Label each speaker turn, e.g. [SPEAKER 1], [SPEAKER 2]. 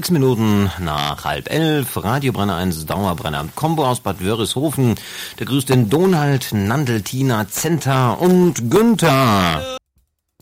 [SPEAKER 1] Minuten nach 10:30, Radio Brenner 1, Dauerbrenner, Combo aus Bad Wörishofen. Der grüßt den Donald, Nandel, Tina, Zenta und Günther.